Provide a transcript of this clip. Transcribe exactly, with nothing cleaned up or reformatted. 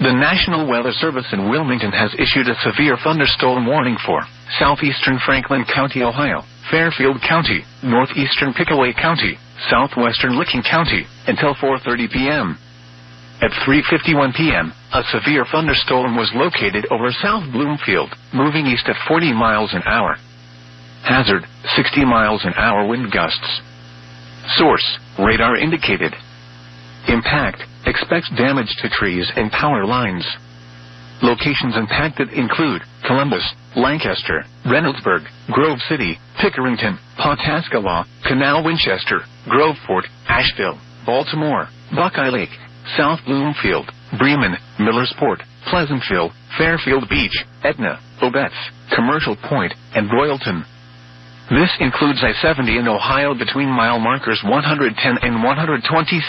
The National Weather Service in Wilmington has issued a severe thunderstorm warning for southeastern Franklin County, Ohio, Fairfield County, northeastern Pickaway County, southwestern Licking County, until four thirty p.m. At three fifty-one p.m., a severe thunderstorm was located over South Bloomfield, moving east at forty miles an hour. Hazard, sixty miles an hour wind gusts. Source, radar indicated. Impact, expects damage to trees and power lines. Locations impacted include Columbus, Lancaster, Reynoldsburg, Grove City, Pickerington, Pawhuskalaw, Canal Winchester, Groveport, Asheville, Baltimore, Buckeye Lake, South Bloomfield, Bremen, Millersport, Pleasantville, Fairfield Beach, Etna, Obetz, Commercial Point, and Royalton. This includes I seventy in Ohio between mile markers one hundred ten and one hundred twenty-six.